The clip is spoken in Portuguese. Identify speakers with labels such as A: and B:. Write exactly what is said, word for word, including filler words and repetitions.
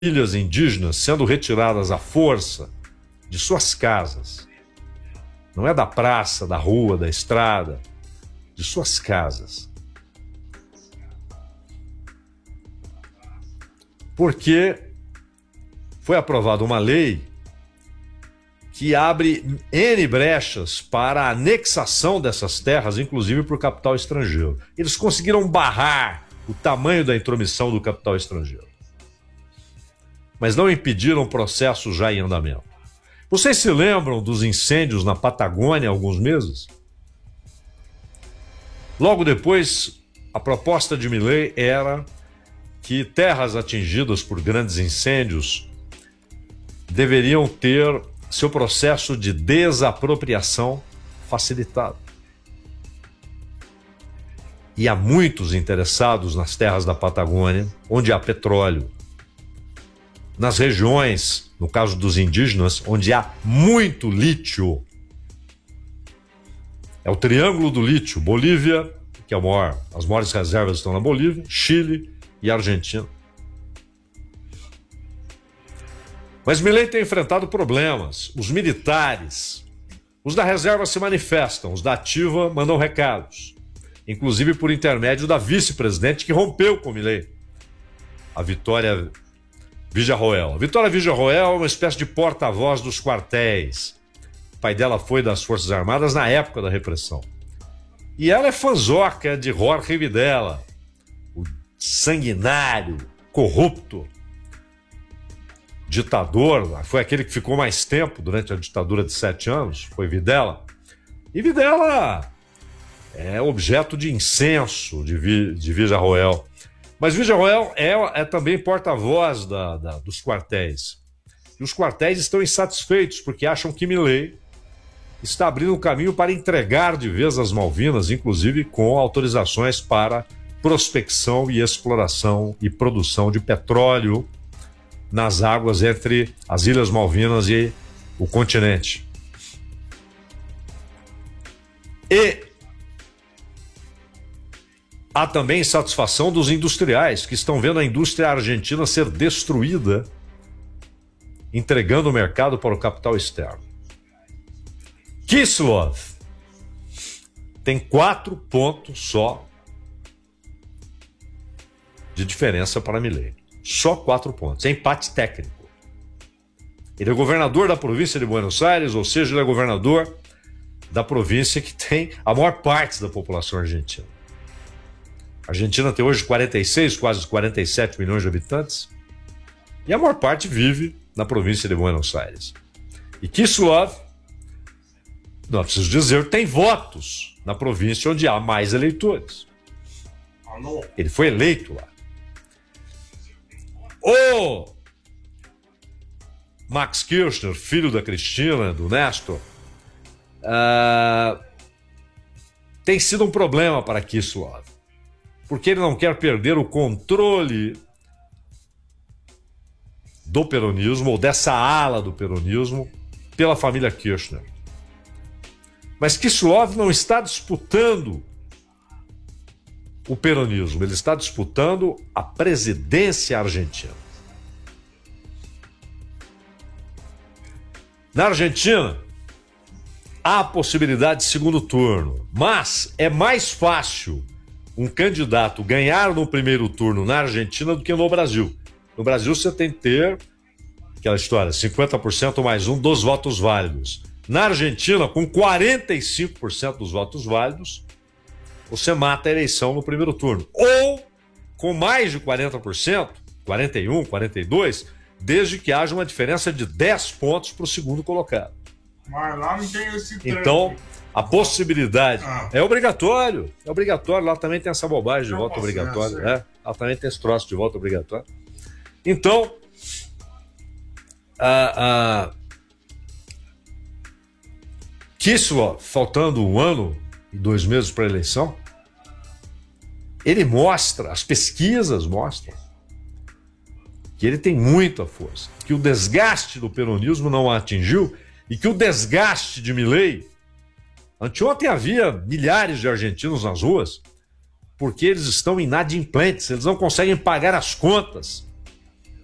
A: famílias indígenas sendo retiradas à força de suas casas. Não é da praça, da rua, da estrada, de suas casas. Porque foi aprovada uma lei que abre N brechas para a anexação dessas terras, inclusive por capital estrangeiro. Eles conseguiram barrar o tamanho da intromissão do capital estrangeiro, mas não impediram o processo já em andamento. Vocês se lembram dos incêndios na Patagônia há alguns meses? Logo depois, a proposta de Milei era que terras atingidas por grandes incêndios deveriam ter seu processo de desapropriação facilitado. E há muitos interessados nas terras da Patagônia, onde há petróleo, nas regiões, no caso dos indígenas, onde há muito lítio. É o triângulo do lítio: Bolívia, que é o maior, as maiores reservas estão na Bolívia, Chile e Argentina. Mas Milei tem enfrentado problemas. Os militares, os da reserva se manifestam, os da ativa mandam recados, inclusive por intermédio da vice-presidente que rompeu com Milei, a Vitória Villarroel. A Vitória Villarroel é uma espécie de porta-voz dos quartéis. O pai dela foi das Forças Armadas na época da repressão. E ela é fanzoca de Jorge Videla, o sanguinário, corrupto, ditador, foi aquele que ficou mais tempo durante a ditadura de sete anos, foi Videla. E Videla é objeto de incenso de, Vi, de Villarroel. Mas Villarroel é, é também porta-voz da, da, dos quartéis. E os quartéis estão insatisfeitos porque acham que Milei está abrindo um caminho para entregar de vez as Malvinas, inclusive com autorizações para prospecção e exploração e produção de petróleo nas águas entre as Ilhas Malvinas e o continente. E há também insatisfação dos industriais, que estão vendo a indústria argentina ser destruída, entregando o mercado para o capital externo. Kicillof tem quatro pontos só de diferença para Milei. Só quatro pontos. É empate técnico. Ele é governador da província de Buenos Aires, ou seja, ele é governador da província que tem a maior parte da população argentina. A Argentina tem hoje quarenta e seis, quase quarenta e sete milhões de habitantes, e a maior parte vive na província de Buenos Aires. E Kicillof, não preciso dizer, tem votos na província onde há mais eleitores. Ele foi eleito lá. O Max Kirchner, filho da Cristina, do Néstor, uh, tem sido um problema para Kicillof, porque ele não quer perder o controle do peronismo, ou dessa ala do peronismo, pela família Kirchner. Mas Kicillof não está disputando o peronismo, ele está disputando a presidência argentina. Na Argentina, há a possibilidade de segundo turno, mas é mais fácil um candidato ganhar no primeiro turno na Argentina do que no Brasil. No Brasil você tem que ter aquela história, cinquenta por cento mais um dos votos válidos. Na Argentina, com quarenta e cinco por cento dos votos válidos, você mata a eleição no primeiro turno. Ou com mais de quarenta por cento, quarenta e um por cento, quarenta e dois por cento, desde que haja uma diferença de dez pontos para o segundo colocado.
B: Mas lá não tem esse trânsito.
A: Então, a possibilidade...
B: Ah.
A: É obrigatório. É obrigatório. Lá também tem essa bobagem de
B: Não
A: voto
B: posso
A: obrigatório.
B: ganhar,
A: É, lá também tem esse troço de voto obrigatório. Então, a, a Kicillof, faltando um ano e dois meses para a eleição, ele mostra, as pesquisas mostram, que ele tem muita força, que o desgaste do peronismo não a atingiu e que o desgaste de Milei... Anteontem havia milhares de argentinos nas ruas porque eles estão inadimplentes, eles não conseguem pagar as contas